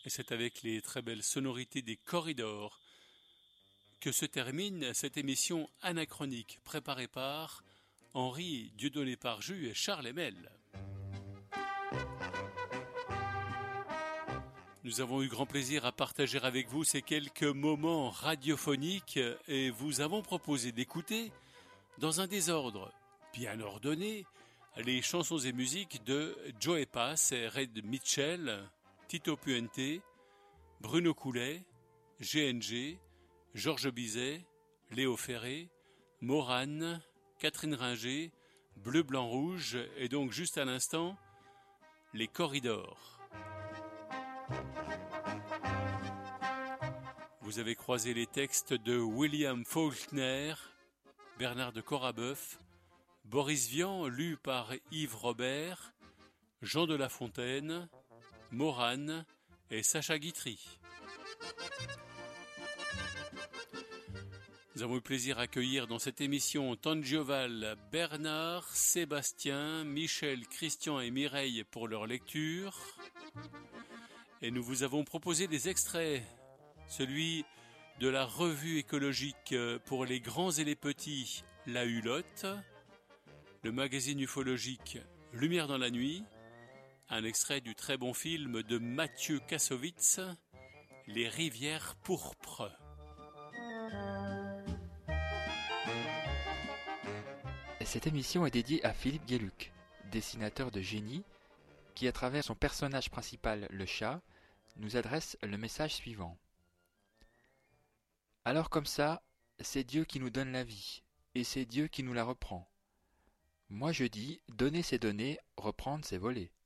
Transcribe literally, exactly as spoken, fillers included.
Et c'est avec les très belles sonorités des corridors que se termine cette émission anachronique préparée par Henri Dieudonné Parjus et Charles Emel. Nous avons eu grand plaisir à partager avec vous ces quelques moments radiophoniques et vous avons proposé d'écouter, dans un désordre bien ordonné, les chansons et musiques de Joe Pass, Red Mitchell, Tito Puente, Bruno Coulet, G N G, Georges Bizet, Léo Ferré, Morane, Catherine Ringer, Bleu, Blanc, Rouge et donc juste à l'instant, les Corridors. Vous avez croisé les textes de William Faulkner, Bernard de Corabeuf, Boris Vian, lu par Yves Robert, Jean de La Fontaine, Morane et Sacha Guitry. Nous avons eu plaisir à accueillir dans cette émission Tangioval, Bernard, Sébastien, Michel, Christian et Mireille pour leur lecture. Et nous vous avons proposé des extraits, celui de la revue écologique pour les grands et les petits, La Hulotte, le magazine ufologique Lumière dans la nuit, un extrait du très bon film de Mathieu Kassovitz, Les rivières pourpres. Cette émission est dédiée à Philippe Guéluc, dessinateur de génie, qui à travers son personnage principal, le chat, nous adresse le message suivant. Alors comme ça, c'est Dieu qui nous donne la vie, et c'est Dieu qui nous la reprend. Moi je dis, donner c'est donner, reprendre c'est voler.